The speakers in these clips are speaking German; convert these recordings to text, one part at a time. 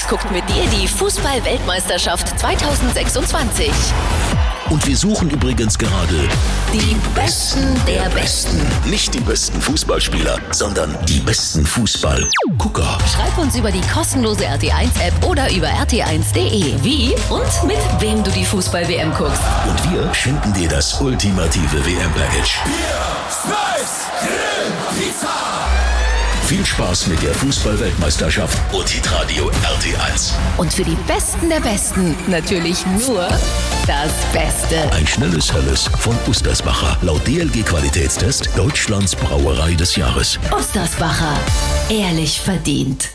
guckt mit dir die Fußball-Weltmeisterschaft 2026. Und wir suchen übrigens gerade Die Besten der Besten. nicht die besten Fußballspieler, sondern die besten Fußballgucker. Schreib uns über die kostenlose RT1-App oder über rt1.de, wie und mit wem du die Fußball-WM guckst. Und wir schenken dir das ultimative WM-Package. Viel Spaß mit der Fußball-Weltmeisterschaft und Hitradio RT1. Und für die Besten der Besten natürlich nur das Beste. Ein schnelles Helles von Ostersbacher. Laut DLG-Qualitätstest Deutschlands Brauerei des Jahres. Ostersbacher. Ehrlich verdient.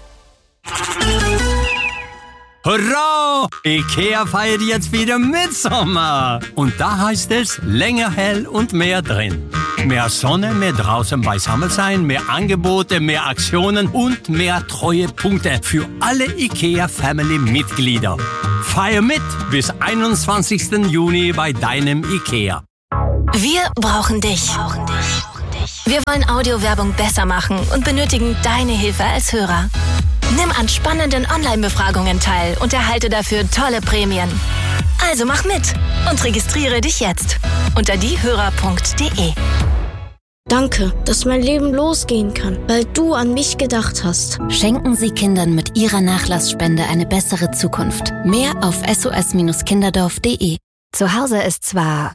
Hurra! Ikea feiert jetzt wieder Mitsommer. Und da heißt es länger hell und mehr drin. Mehr Sonne, mehr draußen beisammen sein, mehr Angebote, mehr Aktionen und mehr Treuepunkte für alle Ikea-Family-Mitglieder. Feier mit bis 21. Juni bei deinem Ikea. Wir brauchen dich. Wir wollen Audiowerbung besser machen und benötigen deine Hilfe als Hörer. Nimm an spannenden Online-Befragungen teil und erhalte dafür tolle Prämien. Also mach mit und registriere dich jetzt unter diehörer.de. Danke, dass mein Leben losgehen kann, weil du an mich gedacht hast. Schenken Sie Kindern mit Ihrer Nachlassspende eine bessere Zukunft. Mehr auf sos-kinderdorf.de. Zu Hause ist zwar...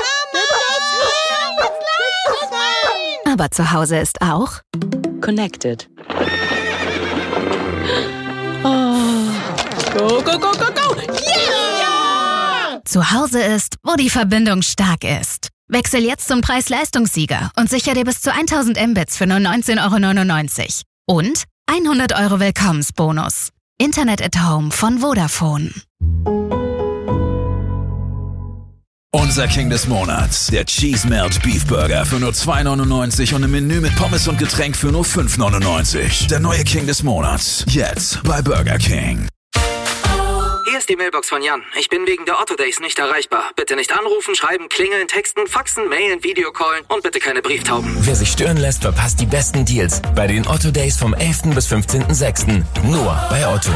aber zu Hause ist auch... Connected. Go, go, go, go, go! Yeah! Zu Hause ist, wo die Verbindung stark ist. Wechsel jetzt zum Preis-Leistungssieger und sicher dir bis zu 1000 Mbits für nur 19,99 €. Und 100 € Willkommensbonus. Internet at Home von Vodafone. Unser King des Monats, der Cheese Melt Beef Burger für nur 2,99 € und im Menü mit Pommes und Getränk für nur 5,99 €. Der neue King des Monats, jetzt bei Burger King. Hier ist die Mailbox von Jan. Ich bin wegen der Otto Days nicht erreichbar. Bitte nicht anrufen, schreiben, klingeln, texten, faxen, mailen, Videocallen und bitte keine Brieftauben. Wer sich stören lässt, verpasst die besten Deals bei den Otto Days vom 11. bis 15.06. Nur bei Otto.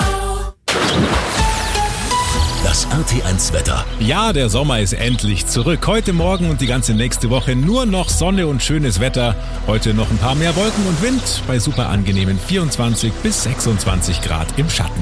Das RT1-Wetter. Ja, der Sommer ist endlich zurück. Heute Morgen und die ganze nächste Woche nur noch Sonne und schönes Wetter. Heute noch ein paar mehr Wolken und Wind bei super angenehmen 24 bis 26 Grad im Schatten.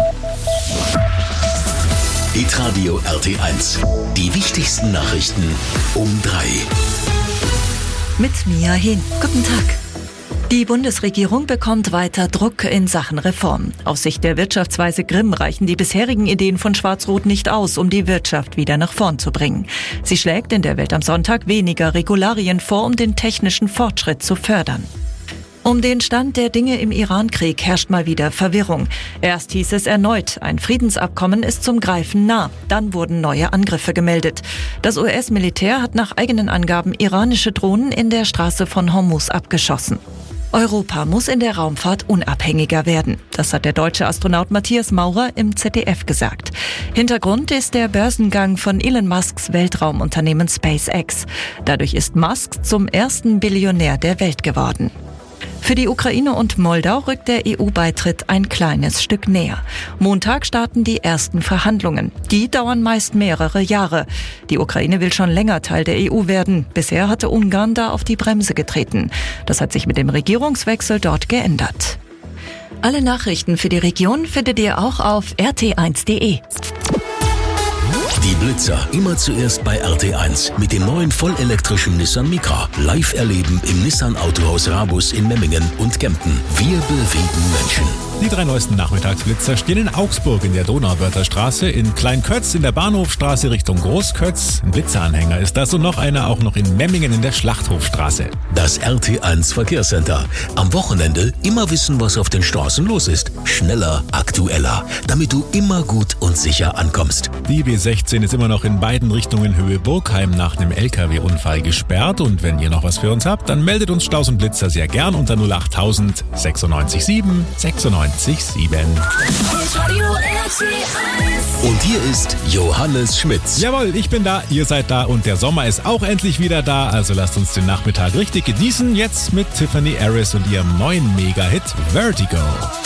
Hitradio RT1. Die wichtigsten Nachrichten um 3. Mit Mia Hin. Guten Tag. Die Bundesregierung bekommt weiter Druck in Sachen Reform. Aus Sicht der Wirtschaftsweise Grimm reichen die bisherigen Ideen von Schwarz-Rot nicht aus, um die Wirtschaft wieder nach vorn zu bringen. Sie schlägt in der Welt am Sonntag weniger Regularien vor, um den technischen Fortschritt zu fördern. Um den Stand der Dinge im Iran-Krieg herrscht mal wieder Verwirrung. Erst hieß es erneut, ein Friedensabkommen ist zum Greifen nah. Dann wurden neue Angriffe gemeldet. Das US-Militär hat nach eigenen Angaben iranische Drohnen in der Straße von Hormuz abgeschossen. Europa muss in der Raumfahrt unabhängiger werden. Das hat der deutsche Astronaut Matthias Maurer im ZDF gesagt. Hintergrund ist der Börsengang von Elon Musks Weltraumunternehmen SpaceX. Dadurch ist Musk zum ersten Billionär der Welt geworden. Für die Ukraine und Moldau rückt der EU-Beitritt ein kleines Stück näher. Montag starten die ersten Verhandlungen. Die dauern meist mehrere Jahre. Die Ukraine will schon länger Teil der EU werden. Bisher hatte Ungarn da auf die Bremse getreten. Das hat sich mit dem Regierungswechsel dort geändert. Alle Nachrichten für die Region findet ihr auch auf rt1.de. Die Blitzer immer zuerst bei RT1 mit dem neuen vollelektrischen Nissan Micra. Live erleben im Nissan Autohaus Rabus in Memmingen und Kempten. Wir bewegen Menschen. Die 3 neuesten Nachmittagsblitzer stehen in Augsburg in der Donauwörtherstraße, in Kleinkötz in der Bahnhofstraße Richtung Großkötz. Ein Blitzeranhänger ist das und noch einer auch noch in Memmingen in der Schlachthofstraße. Das RT1 Verkehrscenter. Am Wochenende immer wissen, was auf den Straßen los ist. Schneller, aktueller, damit du immer gut und sicher ankommst. Die B16 ist immer noch in beiden Richtungen Höhe Burgheim nach einem LKW-Unfall gesperrt. Und wenn ihr noch was für uns habt, dann meldet uns Staus und Blitzer sehr gern unter 08000 967 967. Und hier ist Johannes Schmitz. Jawohl, ich bin da, ihr seid da und der Sommer ist auch endlich wieder da. Also lasst uns den Nachmittag richtig genießen. Jetzt mit Tiffany Harris und ihrem neuen Mega-Hit Vertigo.